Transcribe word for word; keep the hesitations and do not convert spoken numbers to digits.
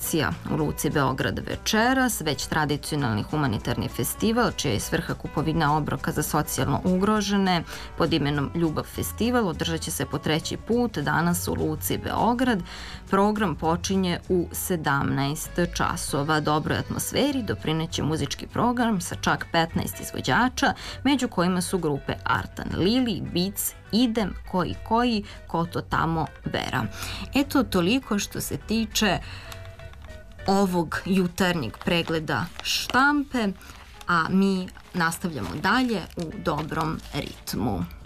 lokacija u Luci Beograd večeras, već tradicionalni humanitarni festival, čija je svrha kupovina obroka za socijalno ugrožene pod imenom Ljubav festival, održat će se po treći put danas u Luci Beograd. Program počinje u sedamnaest časova. Dobroj atmosferi doprineće muzički program sa čak petnaest izvođača, među kojima su grupe Artan Lili, Beats, Idem, Koji Koji, Ko to tamo Vera. Eto, toliko što se tiče ovog jutarnjeg pregleda štampe, a mi nastavljamo dalje u dobrom ritmu.